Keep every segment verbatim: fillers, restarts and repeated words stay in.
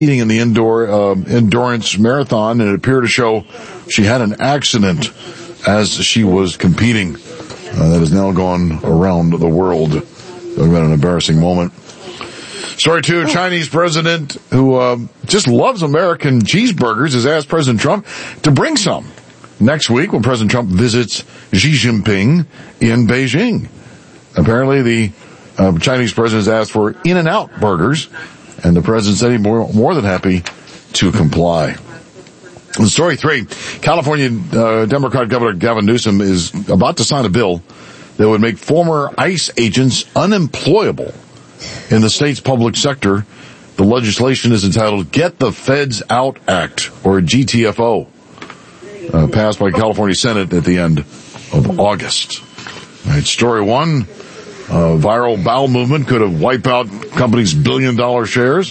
in the indoor uh, endurance marathon, and it appeared to show she had an accident as she was competing. Uh, that has now gone around the world. Talking about an embarrassing moment. Story two, a Chinese president who uh, just loves American cheeseburgers has asked President Trump to bring some next week when President Trump visits Xi Jinping in Beijing. Apparently, the uh, Chinese president has asked for In-N-Out burgers, and the president said he's more, more than happy to comply. And story three, California uh, Democrat Governor Gavin Newsom is about to sign a bill that would make former ICE agents unemployable in the state's public sector. The legislation is entitled Get the Feds Out Act, or G T F O, uh, passed by California Senate at the end of August. All right, story one. Uh, viral bowel movement could have wiped out company's billion dollar shares.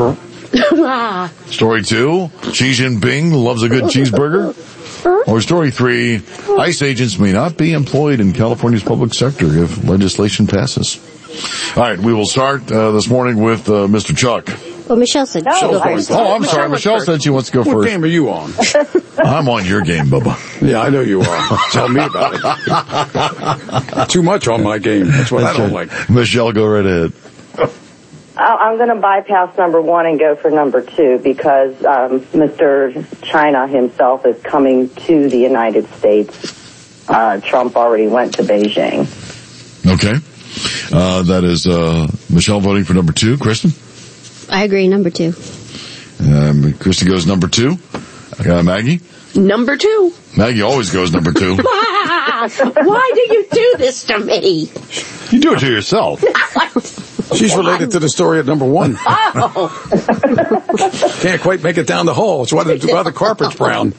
Story two, Xi Jinping loves a good cheeseburger. Or story three, ICE agents may not be employed in California's public sector if legislation passes. All right, we will start uh, this morning with uh, Mister Chuck. Well, Michelle said no, she'll go I, first. Oh, I'm sorry. Michelle first. said she wants to go what first. What game are you on? I'm on your game, Bubba. Yeah, I know you are. Tell me about it. Too much on my game. That's what That's I don't right. like. Michelle, go right ahead. I'm going to bypass number one and go for number two because um, Mister China himself is coming to the United States. Uh, Trump already went to Beijing. Okay. Uh, that is uh, Michelle voting for number two. Kristen? I agree, number two. Um, Kristen goes number two. Uh, Maggie? Number two. Maggie always goes number two. Why do you do this to me? You do it to yourself. She's related to the story at number one. Oh. Can't quite make it down the hall. It's why the, why the carpet's brown.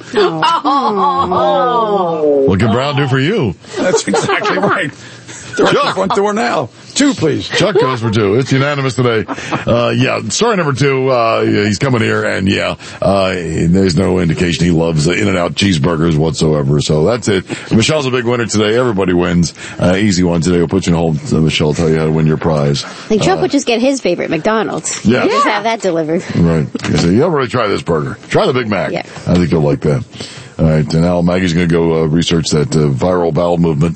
Oh. What can Brown do for you? That's exactly right. They're at the front door now. Two, please. Chuck goes for two. It's unanimous today. Uh, yeah, story number two, uh, he's coming here, and yeah, uh, there's no indication he loves the In-N-Out cheeseburgers whatsoever. So that's it. Michelle's a big winner today. Everybody wins. Uh, easy one today. We'll put you in hold. So Michelle will tell you how to win your prize. I think Trump uh, would just get his favorite, McDonald's. Yeah. Just have that delivered. Right. So you ever really try this burger? Try the Big Mac. Yeah. I think you'll like that. All right. And now Maggie's going to go uh, research that uh, viral bowel movement.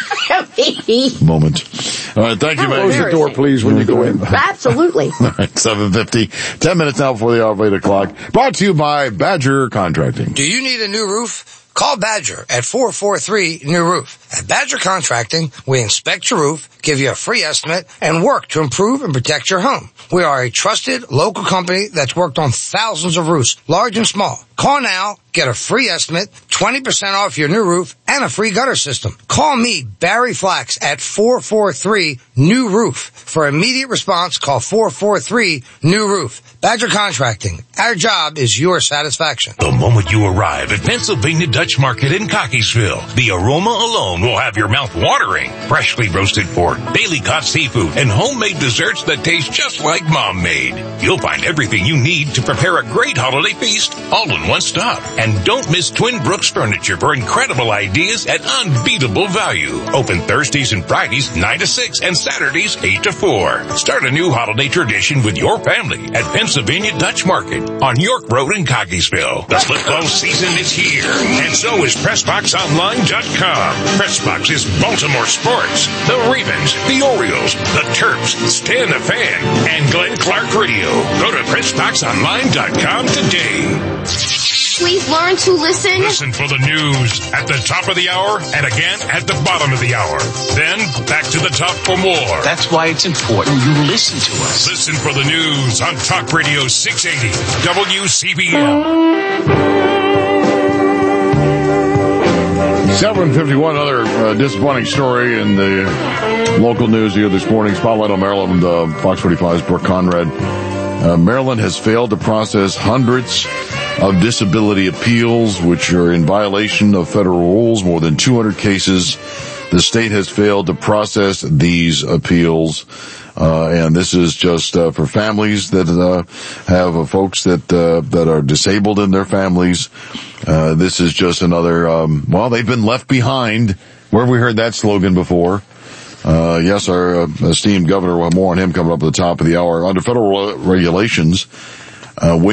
moment. All right, thank you, Maggie. Close the door, please, when you go in. Absolutely. All right, seven fifty. Ten minutes now before the hour of eight o'clock. Brought to you by Badger Contracting. Do you need a new roof? Call Badger at four four three new roof. At Badger Contracting, we inspect your roof, give you a free estimate, and work to improve and protect your home. We are a trusted local company that's worked on thousands of roofs, large and small. Call now, get a free estimate, twenty percent off your new roof, and a free gutter system. Call me, Barry Flax, at four four three new roof. For immediate response, call four four three new roof. Badger Contracting. Our job is your satisfaction. The moment you arrive at Pennsylvania Dutch Market in Cockeysville, the aroma alone will have your mouth watering. Freshly roasted pork, daily caught seafood, and homemade desserts that taste just like Mom made. You'll find everything you need to prepare a great holiday feast, all in one stop. And don't miss Twin Brooks Furniture for incredible ideas at unbeatable value. Open Thursdays and Fridays nine to six and Saturdays eight to four. Start a new holiday tradition with your family at Pennsylvania Dutch Market on York Road in Cockeysville. The football season is here, and so is Press Box Online dot com. Pressbox is Baltimore sports, the Ravens, the Orioles, the Terps, Stan the Fan, and Glenn Clark Radio. Go to Press Box Online dot com today. Please learn to listen. Listen for the news at the top of the hour and again at the bottom of the hour. Then back to the top for more. That's why it's important you listen to us. Listen for the news on Talk Radio six eighty W C B M. seven fifty-one, another uh, disappointing story in the local news here this morning. Spotlight on Maryland, uh, Fox forty-five's Brooke Conrad. Uh, Maryland has failed to process hundreds of disability appeals, which are in violation of federal rules. More than two hundred cases. The state has failed to process these appeals. Uh, and this is just, uh, for families that, uh, have uh, folks that, uh, that are disabled in their families. Uh, this is just another, um, well, they've been left behind. Where have we heard that slogan before? Uh, yes, our uh, esteemed governor, well, more on him coming up at the top of the hour. Under federal regulations, Uh, when